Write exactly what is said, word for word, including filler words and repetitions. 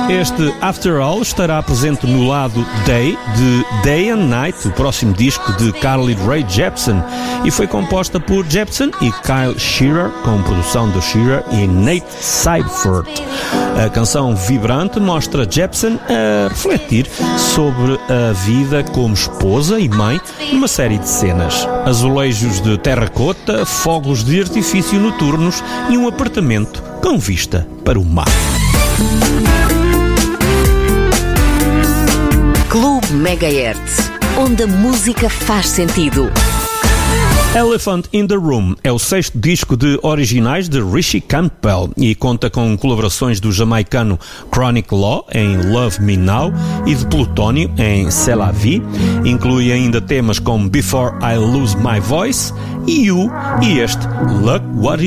Este After All estará presente no lado Day de Day and Night, o próximo disco de Carly Rae Jepsen, e foi composta por Jepsen e Kyle Shearer, com produção de Shearer e Nate Seifert. A canção vibrante mostra Jepsen a refletir sobre a vida como esposa e mãe numa série de cenas. Azulejos de terracota, fogos de artifício noturnos e um apartamento com vista para o mar. Clube Megahertz, onde a música faz sentido. Elephant in the Room é o sexto disco de originais de Richie Campbell e conta com colaborações do jamaicano Chronic Law em Love Me Now e de Plutónio em C'est La Vie. Inclui ainda temas como Before I Lose My Voice, You e este Look What